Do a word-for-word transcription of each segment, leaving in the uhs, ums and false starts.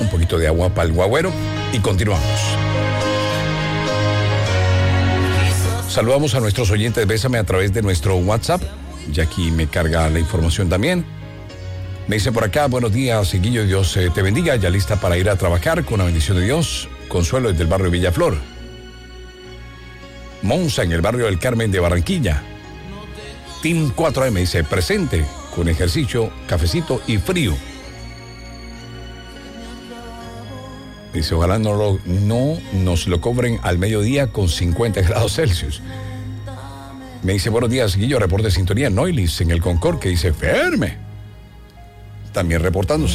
Un poquito de agua para el guagüero y continuamos. Saludamos a nuestros oyentes, bésame a través de nuestro WhatsApp. Ya aquí me carga la información también. Me dice por acá, buenos días, Guillo, Dios eh, te bendiga, ya lista para ir a trabajar con la bendición de Dios. Consuelo desde el barrio de Villaflor. Monza en el barrio del Carmen de Barranquilla. Team cuatro eme dice, presente, con ejercicio, cafecito y frío. Dice, ojalá no, lo, no nos lo cobren al mediodía con cincuenta grados Celsius. Me dice, buenos días, Guillo, reporte de sintonía Noilis en el Concord, que dice, firme. También reportándose.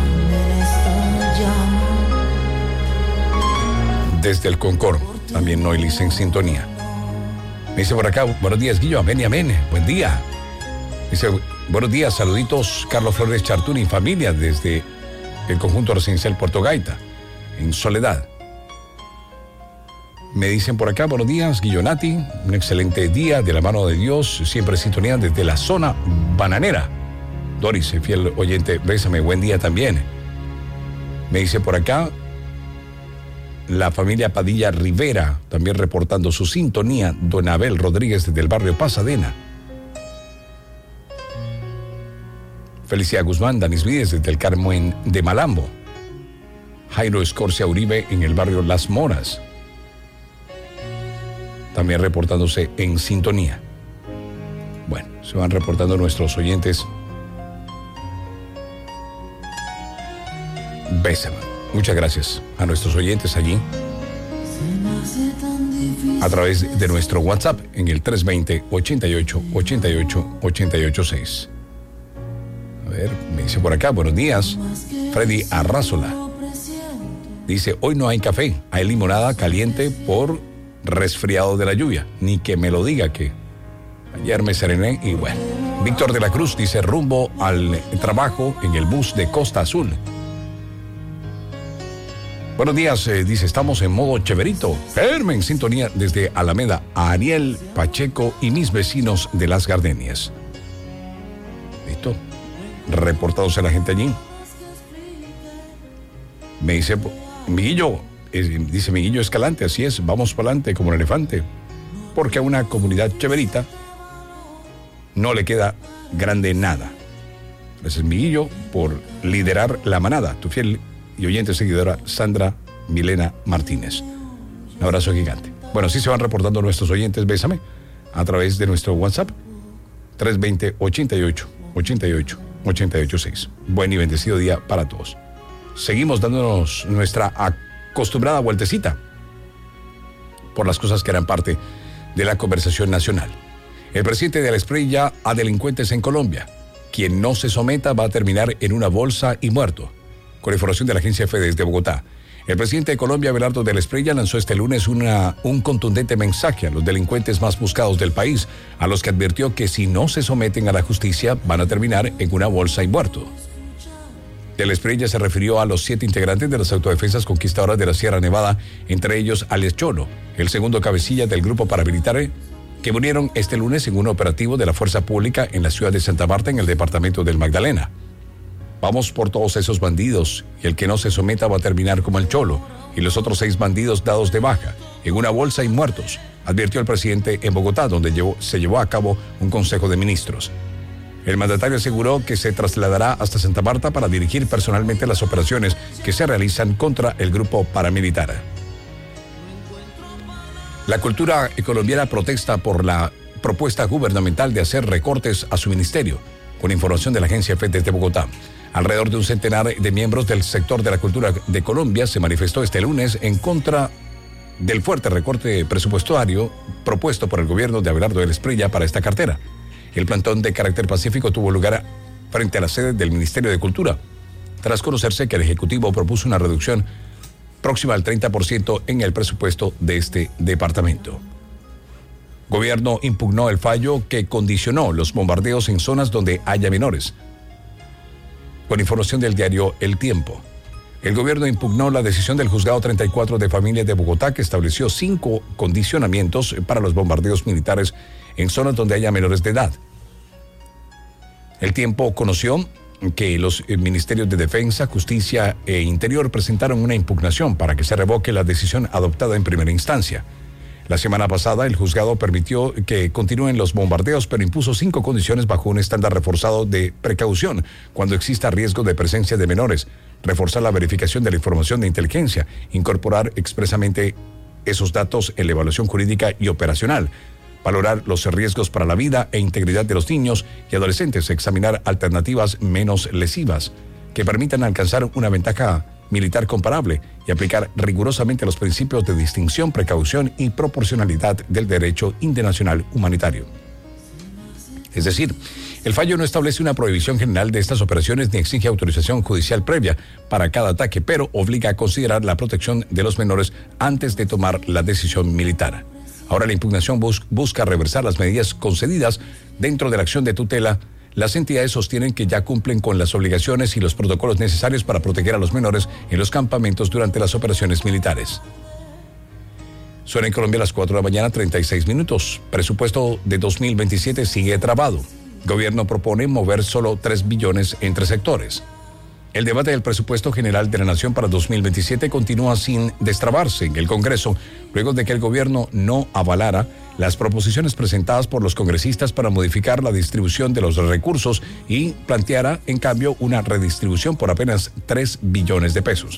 Desde el Concord, también Noilis en sintonía. Me dice por acá, buenos días, Guillo, amén y amén, buen día. Dice, buenos días, saluditos, Carlos Flores Chartún y familia, desde el conjunto residencial Puerto Gaita, en Soledad. Me dicen por acá, buenos días, Guillonati, un excelente día de la mano de Dios, siempre en sintonía desde la zona bananera. Doris, fiel oyente, bésame, buen día también. Me dice por acá, la familia Padilla Rivera, también reportando su sintonía, don Abel Rodríguez desde el barrio Pasadena. Felicia Guzmán, Danis Vides desde el Carmen de Malambo. Jairo Escorcia Uribe en el barrio Las Moras. También reportándose en sintonía. Bueno, se van reportando nuestros oyentes. Bésame. Muchas gracias a nuestros oyentes allí a través de nuestro WhatsApp en el tres veinte, ochenta y ocho, ochenta y ocho, ochenta y ocho seis. A ver, me dice por acá, buenos días, Freddy Arrázola. Dice, hoy no hay café, hay limonada caliente por resfriado de la lluvia. Ni que me lo diga que ayer me serené y bueno. Víctor de la Cruz dice, rumbo al trabajo en el bus de Costa Azul. Buenos días, eh, dice, estamos en modo cheverito, firme en sintonía desde Alameda, a Ariel Pacheco y mis vecinos de Las Gardenias. ¿Listo? Reportados a la gente allí. Me dice, Miguillo, eh, dice Miguillo Escalante, así es, vamos para adelante como el elefante, porque a una comunidad cheverita no le queda grande nada. Gracias, Miguillo, por liderar la manada, tu fiel y oyente seguidora Sandra Milena Martínez. Un abrazo gigante. Bueno, sí se van reportando nuestros oyentes, bésame, a través de nuestro WhatsApp tres veinte, ochenta y ocho, ochenta y ocho, ochenta y ocho seis. Buen y bendecido día para todos. Seguimos dándonos nuestra acostumbrada vueltecita por las cosas que eran parte de la conversación nacional. El presidente de la Espriella a delincuentes en Colombia. Quien no se someta va a terminar en una bolsa y muerto. Con información de la agencia F desde Bogotá. El presidente de Colombia, Abelardo de la Espriella, lanzó este lunes una, un contundente mensaje a los delincuentes más buscados del país, a los que advirtió que si no se someten a la justicia van a terminar en una bolsa y muerto. De la Espriella se refirió a los siete integrantes de las autodefensas conquistadoras de la Sierra Nevada, entre ellos Alex Cholo, el segundo cabecilla del grupo paramilitar, que murieron este lunes en un operativo de la Fuerza Pública en la ciudad de Santa Marta, en el departamento del Magdalena. Vamos por todos esos bandidos, y el que no se someta va a terminar como el Cholo y los otros seis bandidos dados de baja, en una bolsa y muertos, advirtió el presidente en Bogotá, donde llevó, se llevó a cabo un consejo de ministros. El mandatario aseguró que se trasladará hasta Santa Marta para dirigir personalmente las operaciones que se realizan contra el grupo paramilitar. La cultura colombiana protesta por la propuesta gubernamental de hacer recortes a su ministerio, con información de la agencia F desde Bogotá. Alrededor de un centenar de miembros del sector de la cultura de Colombia se manifestó este lunes en contra del fuerte recorte presupuestario propuesto por el gobierno de Abelardo de la Espriella para esta cartera. El plantón de carácter pacífico tuvo lugar frente a la sede del Ministerio de Cultura, tras conocerse que el Ejecutivo propuso una reducción próxima al treinta por ciento en el presupuesto de este departamento. Gobierno impugnó el fallo que condicionó los bombardeos en zonas donde haya menores. Con información del diario El Tiempo, el gobierno impugnó la decisión del Juzgado treinta y cuatro de Familia de Bogotá, que estableció cinco condicionamientos para los bombardeos militares en zonas donde haya menores de edad. El Tiempo conoció que los ministerios de Defensa, Justicia e Interior presentaron una impugnación para que se revoque la decisión adoptada en primera instancia. La semana pasada, el juzgado permitió que continúen los bombardeos, pero impuso cinco condiciones bajo un estándar reforzado de precaución cuando exista riesgo de presencia de menores, reforzar la verificación de la información de inteligencia, incorporar expresamente esos datos en la evaluación jurídica y operacional, valorar los riesgos para la vida e integridad de los niños y adolescentes, examinar alternativas menos lesivas que permitan alcanzar una ventaja militar comparable y aplicar rigurosamente los principios de distinción, precaución y proporcionalidad del derecho internacional humanitario. Es decir, el fallo no establece una prohibición general de estas operaciones ni exige autorización judicial previa para cada ataque, pero obliga a considerar la protección de los menores antes de tomar la decisión militar. Ahora la impugnación bus- busca reversar las medidas concedidas dentro de la acción de tutela. Las entidades sostienen que ya cumplen con las obligaciones y los protocolos necesarios para proteger a los menores en los campamentos durante las operaciones militares. Son en Colombia las cuatro de la mañana, treinta y seis minutos. Presupuesto de dos mil veintisiete sigue trabado. Gobierno propone mover solo tres billones entre sectores. El debate del presupuesto general de la Nación para dos mil veintisiete continúa sin destrabarse en el Congreso, luego de que el gobierno no avalara las proposiciones presentadas por los congresistas para modificar la distribución de los recursos y planteara, en cambio, una redistribución por apenas tres billones de pesos.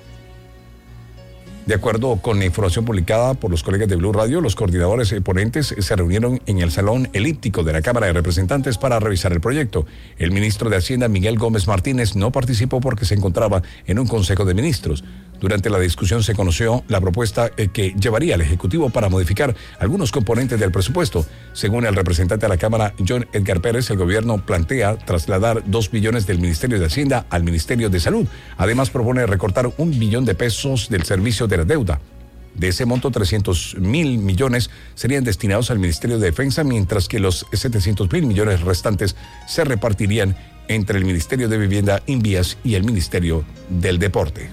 De acuerdo con la información publicada por los colegas de Blue Radio, los coordinadores y ponentes se reunieron en el Salón Elíptico de la Cámara de Representantes para revisar el proyecto. El ministro de Hacienda, Miguel Gómez Martínez, no participó porque se encontraba en un Consejo de Ministros. Durante la discusión se conoció la propuesta que llevaría al Ejecutivo para modificar algunos componentes del presupuesto. Según el representante de la Cámara, John Edgar Pérez, el gobierno plantea trasladar dos billones del Ministerio de Hacienda al Ministerio de Salud. Además, propone recortar un billón de pesos del servicio de la deuda. De ese monto, trescientos mil millones serían destinados al Ministerio de Defensa, mientras que los setecientos mil millones restantes se repartirían entre el Ministerio de Vivienda, Invías y el Ministerio del Deporte.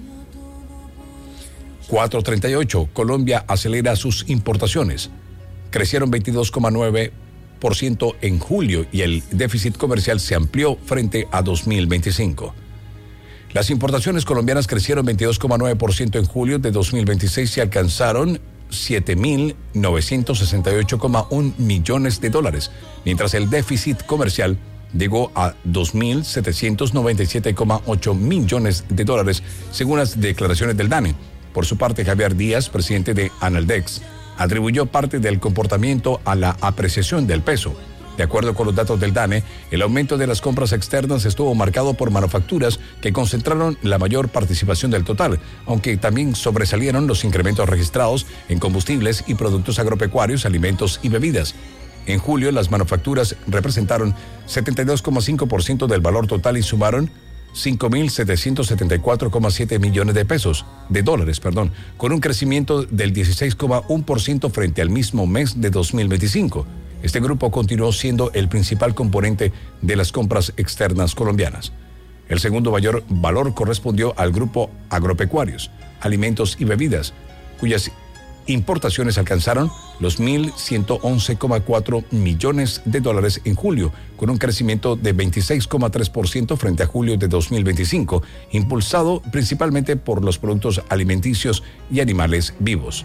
cuatro treinta y ocho. Colombia acelera sus importaciones. Crecieron veintidós coma nueve por ciento en julio y el déficit comercial se amplió frente a dos mil veinticinco. Las importaciones colombianas crecieron veintidós coma nueve por ciento en julio de dos mil veintiséis y alcanzaron siete mil novecientos sesenta y ocho coma uno millones de dólares, mientras el déficit comercial llegó a dos mil setecientos noventa y siete coma ocho millones de dólares, según las declaraciones del DANE. Por su parte, Javier Díaz, presidente de Analdex, atribuyó parte del comportamiento a la apreciación del peso. De acuerdo con los datos del DANE, el aumento de las compras externas estuvo marcado por manufacturas que concentraron la mayor participación del total, aunque también sobresalieron los incrementos registrados en combustibles y productos agropecuarios, alimentos y bebidas. En julio, las manufacturas representaron setenta y dos coma cinco por ciento del valor total y sumaron cinco mil setecientos setenta y cuatro coma siete millones de pesos, de dólares, perdón, con un crecimiento del dieciséis coma uno por ciento frente al mismo mes de dos mil veinticinco. Este grupo continuó siendo el principal componente de las compras externas colombianas. El segundo mayor valor correspondió al grupo agropecuarios, alimentos y bebidas, cuyas importaciones alcanzaron los mil ciento once coma cuatro millones de dólares en julio, con un crecimiento de veintiséis coma tres por ciento frente a julio de dos mil veinticinco, impulsado principalmente por los productos alimenticios y animales vivos.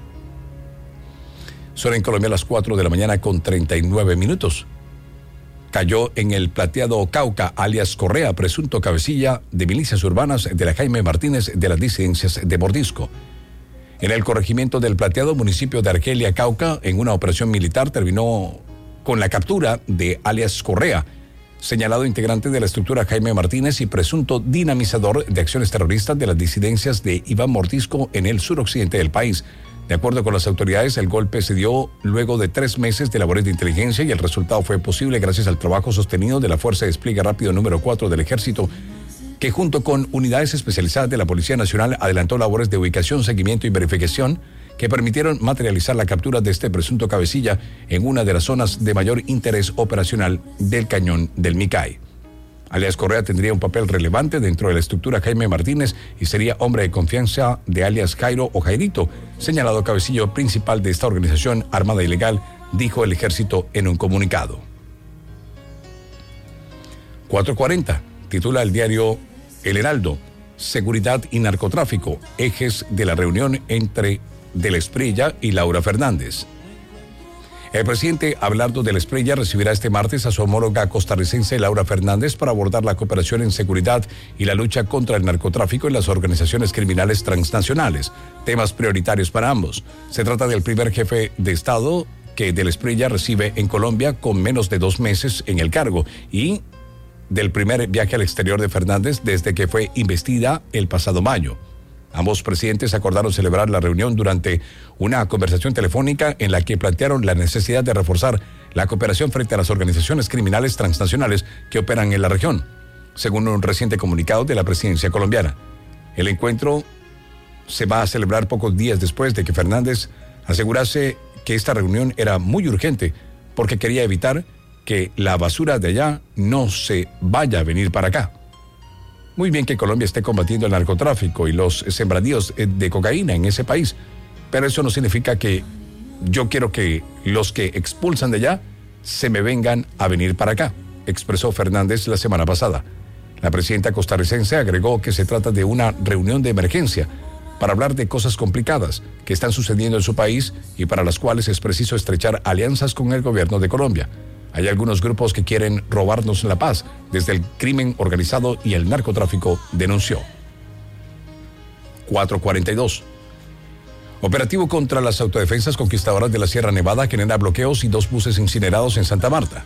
Son en Colombia las cuatro de la mañana con treinta y nueve minutos. Cayó en el Plateado Cauca, alias Correa, presunto cabecilla de milicias urbanas de la Jaime Martínez de las disidencias de Mordisco. En el corregimiento del Plateado, municipio de Argelia, Cauca, en una operación militar terminó con la captura de alias Correa, señalado integrante de la estructura Jaime Martínez y presunto dinamizador de acciones terroristas de las disidencias de Iván Mordisco en el suroccidente del país. De acuerdo con las autoridades, el golpe se dio luego de tres meses de labores de inteligencia y el resultado fue posible gracias al trabajo sostenido de la Fuerza de Despliegue Rápido número cuatro del Ejército, que junto con unidades especializadas de la Policía Nacional adelantó labores de ubicación, seguimiento y verificación que permitieron materializar la captura de este presunto cabecilla en una de las zonas de mayor interés operacional del cañón del Micay. Alias Correa tendría un papel relevante dentro de la estructura Jaime Martínez y sería hombre de confianza de alias Jairo o Jairito, señalado cabecillo principal de esta organización armada ilegal, dijo el Ejército en un comunicado. cuatro cuarenta, titula el diario El Heraldo, Seguridad y narcotráfico, ejes de la reunión entre Del Espriella y Laura Fernández. El presidente Abelardo Del Espriella recibirá este martes a su homóloga costarricense Laura Fernández para abordar la cooperación en seguridad y la lucha contra el narcotráfico en las organizaciones criminales transnacionales, temas prioritarios para ambos. Se trata del primer jefe de Estado que Del Espriella recibe en Colombia con menos de dos meses en el cargo y del primer viaje al exterior de Fernández desde que fue investida el pasado mayo. Ambos presidentes acordaron celebrar la reunión durante una conversación telefónica en la que plantearon la necesidad de reforzar la cooperación frente a las organizaciones criminales transnacionales que operan en la región, según un reciente comunicado de la presidencia colombiana. El encuentro se va a celebrar pocos días después de que Fernández asegurase que esta reunión era muy urgente porque quería evitar que la basura de allá no se vaya a venir para acá. Muy bien que Colombia esté combatiendo el narcotráfico y los sembradíos de cocaína en ese país, pero eso no significa que yo quiero que los que expulsan de allá se me vengan a venir para acá, expresó Fernández la semana pasada. La presidenta costarricense agregó que se trata de una reunión de emergencia para hablar de cosas complicadas que están sucediendo en su país y para las cuales es preciso estrechar alianzas con el gobierno de Colombia. Hay algunos grupos que quieren robarnos la paz desde el crimen organizado y el narcotráfico, denunció. cuatro cuarenta y dos. Operativo contra las autodefensas conquistadoras de la Sierra Nevada genera bloqueos y dos buses incinerados en Santa Marta.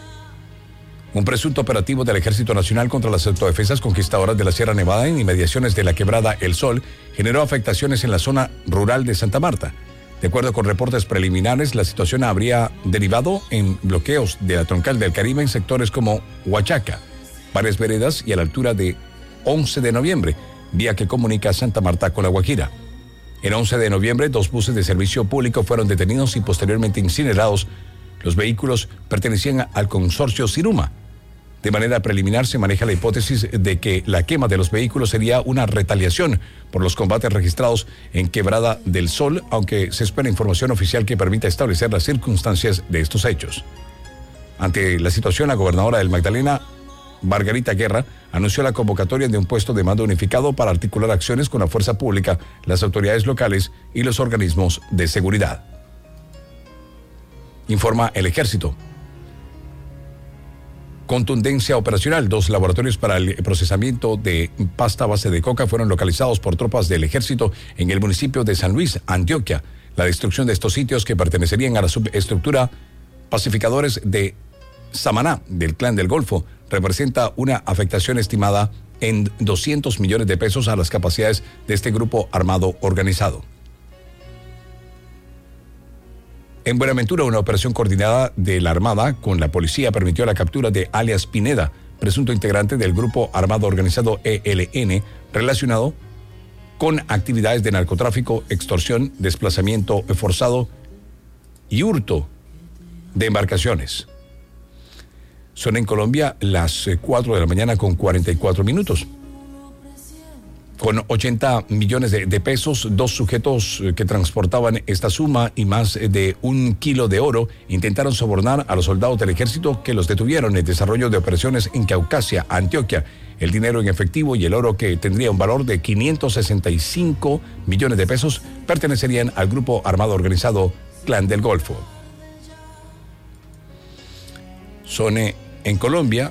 Un presunto operativo del Ejército Nacional contra las autodefensas conquistadoras de la Sierra Nevada en inmediaciones de la quebrada El Sol generó afectaciones en la zona rural de Santa Marta. De acuerdo con reportes preliminares, la situación habría derivado en bloqueos de la troncal del Caribe en sectores como Huachaca, varias veredas y a la altura de once de noviembre, vía que comunica Santa Marta con La Guajira. El once de noviembre, dos buses de servicio público fueron detenidos y posteriormente incinerados. Los vehículos pertenecían al consorcio Siruma. De manera preliminar se maneja la hipótesis de que la quema de los vehículos sería una retaliación por los combates registrados en Quebrada del Sol, aunque se espera información oficial que permita establecer las circunstancias de estos hechos. Ante la situación, la gobernadora del Magdalena, Margarita Guerra, anunció la convocatoria de un puesto de mando unificado para articular acciones con la fuerza pública, las autoridades locales y los organismos de seguridad. Informa el Ejército. Contundencia operacional. Dos laboratorios para el procesamiento de pasta a base de coca fueron localizados por tropas del Ejército en el municipio de San Luis, Antioquia. La destrucción de estos sitios, que pertenecerían a la subestructura pacificadores de Samaná, del Clan del Golfo, representa una afectación estimada en doscientos millones de pesos a las capacidades de este grupo armado organizado. En Buenaventura, una operación coordinada de la Armada con la policía permitió la captura de alias Pineda, presunto integrante del grupo armado organizado E L N, relacionado con actividades de narcotráfico, extorsión, desplazamiento forzado y hurto de embarcaciones. Son en Colombia las cuatro de la mañana con cuarenta y cuatro minutos. Con ochenta millones de, de pesos, dos sujetos que transportaban esta suma y más de un kilo de oro intentaron sobornar a los soldados del ejército que los detuvieron en el desarrollo de operaciones en Caucasia, Antioquia. El dinero en efectivo y el oro, que tendría un valor de quinientos sesenta y cinco millones de pesos, pertenecerían al grupo armado organizado Clan del Golfo. Son eh, en Colombia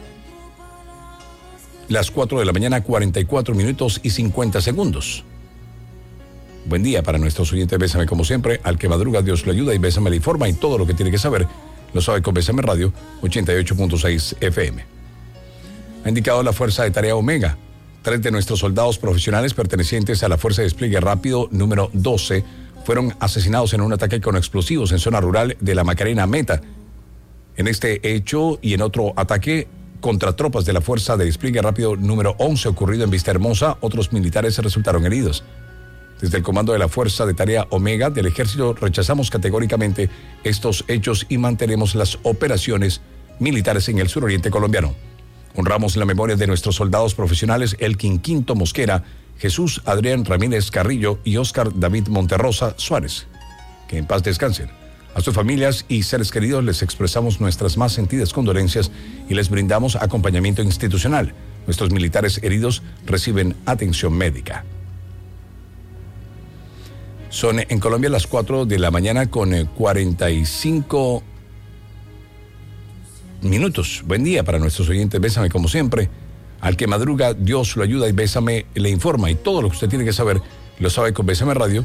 las cuatro de la mañana, cuarenta y cuatro minutos y cincuenta segundos. Buen día para nuestros oyentes. Bésame como siempre. Al que madruga, Dios lo ayuda, y Bésame le informa, y todo lo que tiene que saber lo sabe con Bésame Radio ochenta y ocho punto seis F M. Ha indicado la Fuerza de Tarea Omega. Tres de nuestros soldados profesionales pertenecientes a la Fuerza de Despliegue Rápido número doce fueron asesinados en un ataque con explosivos en zona rural de la Macarena Meta. En este hecho y en otro ataque contra tropas de la Fuerza de Despliegue Rápido número once ocurrido en Vista Hermosa, otros militares resultaron heridos. Desde el comando de la Fuerza de Tarea Omega del Ejército rechazamos categóricamente estos hechos y mantenemos las operaciones militares en el suroriente colombiano. Honramos la memoria de nuestros soldados profesionales Elkin Quinto Mosquera, Jesús Adrián Ramírez Carrillo y Óscar David Monterrosa Suárez. Que en paz descansen. A sus familias y seres queridos les expresamos nuestras más sentidas condolencias y les brindamos acompañamiento institucional. Nuestros militares heridos reciben atención médica. Son en Colombia las cuatro de la mañana con cuarenta y cinco minutos. Buen día para nuestros oyentes. Bésame como siempre. Al que madruga, Dios lo ayuda y Bésame le informa. Y todo lo que usted tiene que saber, lo sabe con Bésame Radio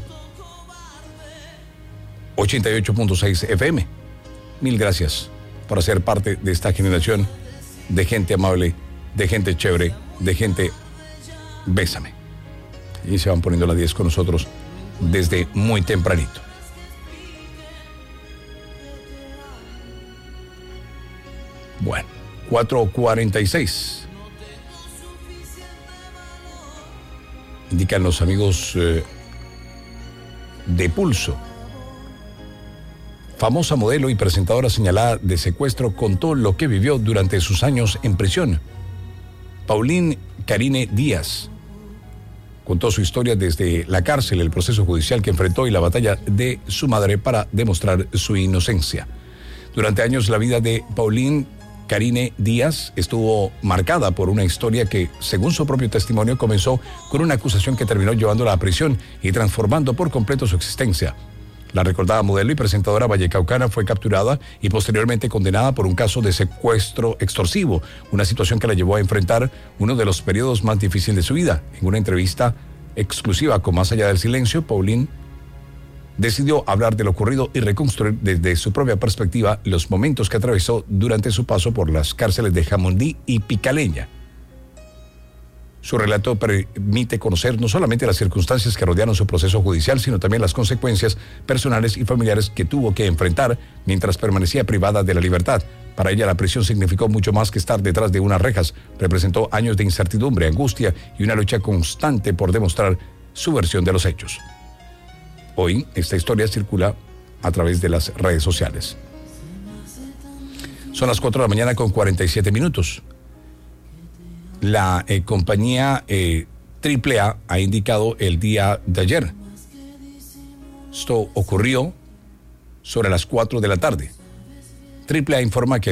ochenta y ocho punto seis F M. Mil gracias por ser parte de esta generación de gente amable, de gente chévere, de gente Bésame. Y se van poniendo las diez con nosotros desde muy tempranito. Bueno, cuatro cuarenta y seis. Indican los amigos eh, de Pulso. Famosa modelo y presentadora señalada de secuestro contó lo que vivió durante sus años en prisión. Pauline Karine Díaz contó su historia desde la cárcel, el proceso judicial que enfrentó y la batalla de su madre para demostrar su inocencia. Durante años la vida de Pauline Karine Díaz estuvo marcada por una historia que, según su propio testimonio, comenzó con una acusación que terminó llevándola a prisión y transformando por completo su existencia. La recordada modelo y presentadora vallecaucana fue capturada y posteriormente condenada por un caso de secuestro extorsivo, una situación que la llevó a enfrentar uno de los periodos más difíciles de su vida. En una entrevista exclusiva con Más Allá del Silencio, Pauline decidió hablar de lo ocurrido y reconstruir desde su propia perspectiva los momentos que atravesó durante su paso por las cárceles de Jamundí y Picaleña. Su relato permite conocer no solamente las circunstancias que rodearon su proceso judicial, sino también las consecuencias personales y familiares que tuvo que enfrentar mientras permanecía privada de la libertad. Para ella la prisión significó mucho más que estar detrás de unas rejas. Representó años de incertidumbre, angustia y una lucha constante por demostrar su versión de los hechos. Hoy esta historia circula a través de las redes sociales. Son las cuatro de la mañana con cuarenta y siete minutos. La eh, compañía eh, Triple A ha indicado el día de ayer. Esto ocurrió sobre las cuatro de la tarde. Triple A informa que